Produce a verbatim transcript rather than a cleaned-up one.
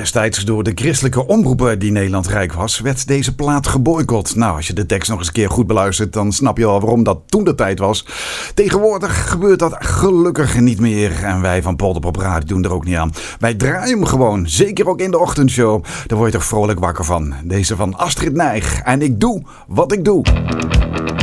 destijds door de christelijke omroepen die Nederland rijk was, werd deze plaat geboycott. Nou, als je de tekst nog eens een keer goed beluistert, dan snap je wel waarom dat toen de tijd was. Tegenwoordig gebeurt dat gelukkig niet meer. En wij van Polderpop Radio doen er ook niet aan. Wij draaien hem gewoon, zeker ook in de ochtendshow. Daar word je toch vrolijk wakker van. Deze van Astrid Nijg. En ik doe wat ik doe.